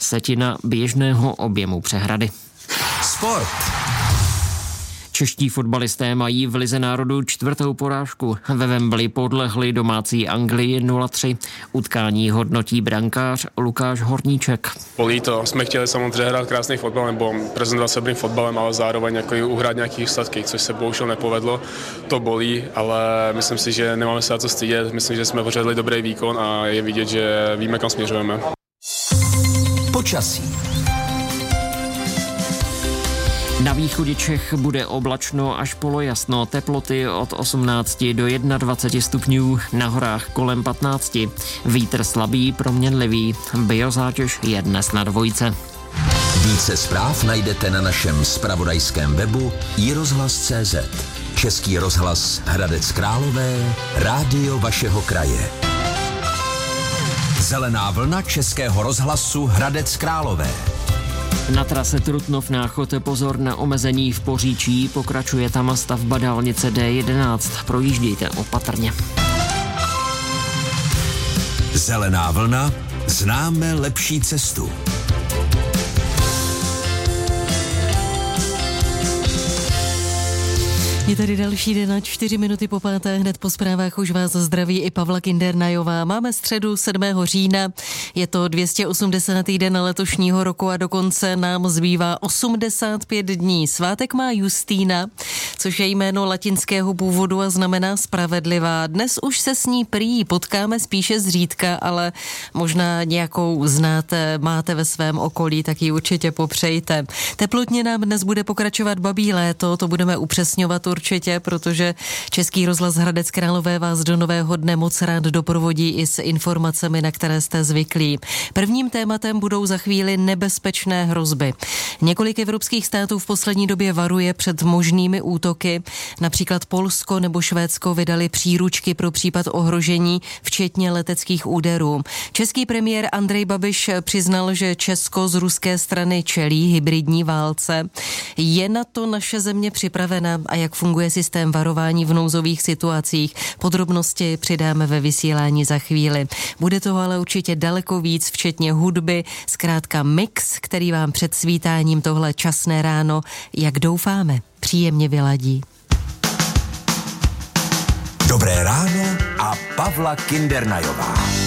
1/10 běžného objemu přehrady. Sport. Čeští fotbalisté mají v Lize národů 4. porážku. Ve Wembley podlehli domácí Anglii 0-3. Utkání hodnotí brankář Lukáš Horníček. Bolí to. Jsme chtěli samozřejmě hrát krásný fotbal nebo prezentovat se dobrým fotbalem, ale zároveň jako uhrát nějaký výsledky, což se bohužel nepovedlo. To bolí, ale myslím si, že nemáme se na co stydět. Myslím, že jsme pořádali dobrý výkon a je vidět, že víme, kam směřujeme. Počasí. Na východě Čech bude oblačno až polojasno, teploty od 18 do 21 stupňů, na horách kolem 15. Vítr slabý, proměnlivý, biozátěž je dnes na 2. Více zpráv najdete na našem zpravodajském webu iRozhlas.cz. Český rozhlas Hradec Králové, rádio vašeho kraje. Zelená vlna Českého rozhlasu Hradec Králové. Na trase Trutnov-Náchod pozor na omezení v Poříčí, pokračuje tam stavba dálnice D11. Projíždějte opatrně. Zelená vlna, známe lepší cestu. Je tady další den na 4 minuty po 5. Hned po zprávách už vás zdraví i Pavla Kindernajová. Máme středu 7. října, je to 280. den letošního roku a dokonce nám zbývá 85 dní. Svátek má Justína, což je jméno latinského původu a znamená spravedlivá. Dnes už se s ní prý potkáme spíše zřídka, ale možná nějakou znáte, máte ve svém okolí, tak ji určitě popřejte. Teplotně nám dnes bude pokračovat babí léto, to budeme upřesňovat určitě, protože Český rozhlas Hradec Králové vás do nového dne moc rád doprovodí i s informacemi, na které jste zvyklí. Prvním tématem budou za chvíli nebezpečné hrozby. Několik evropských států v poslední době varuje před možnými útoky. Například Polsko nebo Švédsko vydali příručky pro případ ohrožení, včetně leteckých úderů. Český premiér Andrej Babiš přiznal, že Česko z ruské strany čelí hybridní válce. Je na to naše země připravena a jak funguje systém varování v nouzových situacích? Podrobnosti přidáme ve vysílání za chvíli. Bude toho ale určitě daleko víc, včetně hudby, zkrátka mix, který vám před svítáním tohle časné ráno, jak doufáme, příjemně vyladí. Dobré ráno a Pavla Kindernajová.